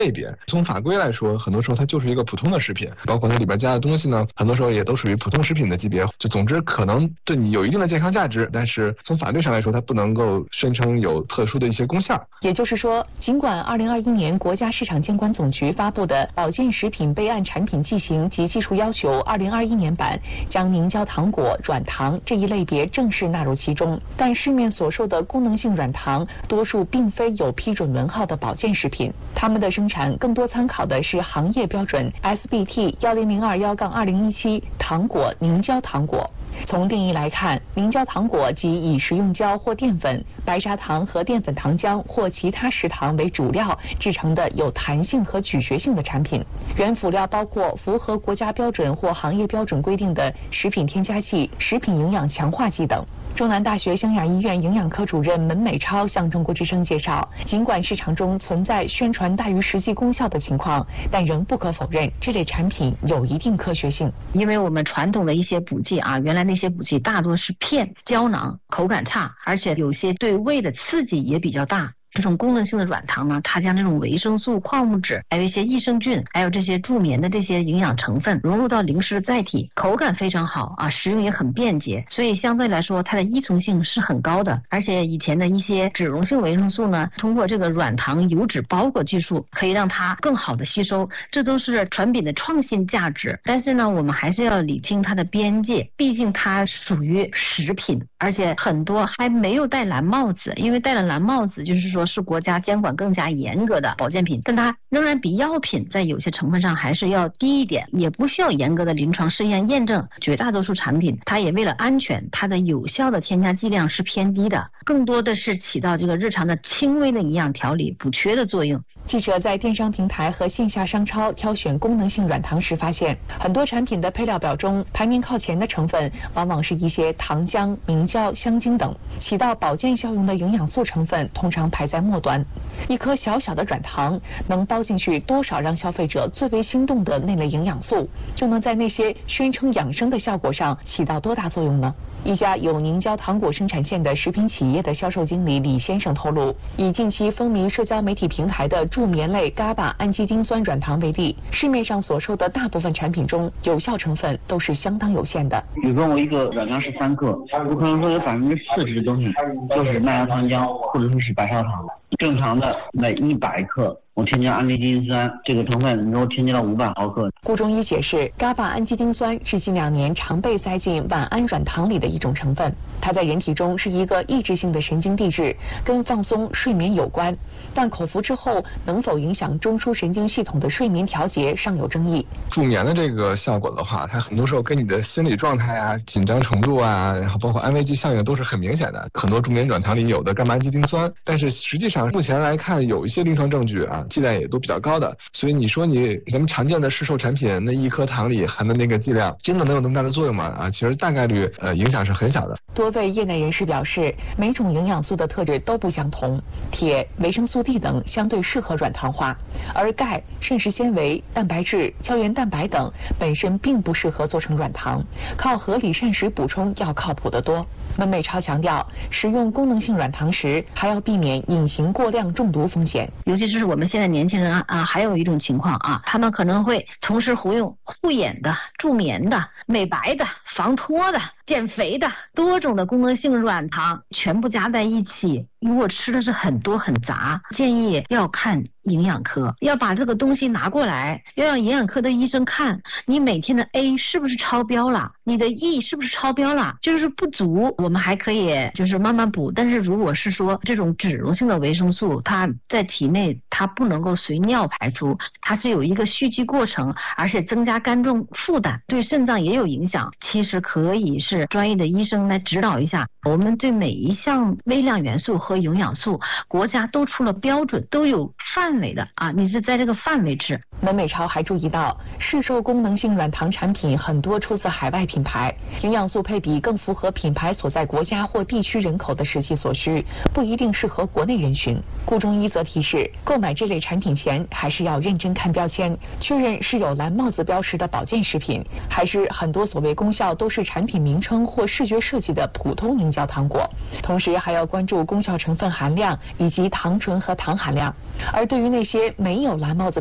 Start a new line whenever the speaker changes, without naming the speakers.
类别。从法规来说，很多时候它就是一个普通的食品，包括它里边加的东西呢，很多时候也都属于普通食品的级别。就总之可能对你有一定的健康价值，但是从法律上来说，它不能够声称有特殊的一些功效。
也就是说，尽管2021年国家市场监管总局发布的保健食品备案产品剂型及技术要求2021年版将凝胶糖果、软糖这一类别正式纳入其中，但市面所售的功能性软糖多数并非有批准文号的保健食品，它们的生产更多参考的是行业标准 SBT10021-2017糖果凝胶糖果。从定义来看，凝胶糖果即以食用胶或淀粉、白砂糖和淀粉糖浆或其他食糖为主料制成的有弹性和咀嚼性的产品，原辅料包括符合国家标准或行业标准规定的食品添加剂、食品营养强化剂等。中南大学湘雅医院营养科主任门美超向中国之声介绍，尽管市场中存在宣传大于实际功效的情况，但仍不可否认这类产品有一定科学性。
因为我们传统的一些补剂原来那些补剂大多是片胶囊，口感差，而且有些对胃的刺激也比较大。这种功能性的软糖呢，它将这种维生素、矿物质，还有一些益生菌，还有这些助眠的这些营养成分融入到零食的载体，口感非常好食用也很便捷，所以相对来说它的依从性是很高的。而且以前的一些脂溶性维生素呢，通过这个软糖油脂包裹技术可以让它更好的吸收，这都是产品的创新价值。但是呢，我们还是要理清它的边界，毕竟它属于食品，而且很多还没有戴蓝帽子，因为戴了蓝帽子就是说是国家监管更加严格的保健品，但它仍然比药品在有些成分上还是要低一点，也不需要严格的临床试验验证。绝大多数产品它也为了安全，它的有效的添加剂量是偏低的，更多的是起到这个日常的轻微的营养调理补缺的作用。
记者在电商平台和线下商超挑选功能性软糖时发现，很多产品的配料表中排名靠前的成分往往是一些糖浆、明胶、香精等，起到保健效用的营养素成分通常排在末端。一颗小小的软糖能包进去多少让消费者最为心动的那类营养素，就能在那些宣称养生的效果上起到多大作用呢？一家有凝胶糖果生产线的食品企业的销售经理李先生透露，以近期风靡社交媒体平台的助眠类 GABA 氨基丁酸软糖为例，市面上所售的大部分产品中有效成分都是相当有限的。
比如说我一个软糖是3克，我可能说有40%的东西就是麦芽糖浆或者说是白砂糖，正常的每100克我添加氨基丁酸这个成分，然后添加了500毫克。
顾中医解释，GABA 氨基丁酸是近2年常被塞进晚安软糖里的一种成分，它在人体中是一个抑制性的神经递质，跟放松睡眠有关，但口服之后能否影响中枢神经系统的睡眠调节尚有争议。
助眠的这个效果的话，它很多时候跟你的心理状态紧张程度然后包括安慰剂效应都是很明显的。很多助眠软糖里有的伽马氨基丁酸，但是实际上目前来看有一些临床证据剂量也都比较高的，所以你说咱们常见的市售产品那一颗糖里含的那个剂量真的能有那么大的作用吗？其实大概率影响是很小的。
多位业内人士表示，每种营养素的特质都不相同，铁、维生素 D 等相对适合软糖化，而钙、膳食纤维、蛋白质、胶原蛋白等本身并不适合做成软糖，靠合理膳食补充要靠谱得多。门美超强调，使用功能性软糖时还要避免隐形过量中毒风险。
尤其是我们现在年轻人还有一种情况他们可能会同时服用护眼的、助眠的、美白的、防脱的、减肥的多种的功能性软糖全部加在一起，如果吃的是很多很杂，建议要看营养科，要把这个东西拿过来，要让营养科的医生看你每天的 A 是不是超标了，你的 E 是不是超标了，就是不足我们还可以就是慢慢补。但是如果是说这种脂溶性的维生素，它在体内它不能够随尿排出，它是有一个蓄积过程，而且增加肝脏负担，对肾脏也有影响。其实可以是专业的医生来指导一下。我们对每一项微量元素和营养素，国家都出了标准，都有范围的你是在这个范围吃。
门美超还注意到，市售功能性软糖产品很多出自海外品牌，营养素配比更符合品牌所在国家或地区人口的实际所需，不一定适合国内人群。顾中医则提示，购买这类产品前还是要认真看标签，确认是有蓝帽子标识的保健食品，还是很多所谓功效都是产品名称或视觉设计的普通凝胶糖果。同时还要关注功效成分含量以及糖醇和糖含量。而对于那些没有蓝帽子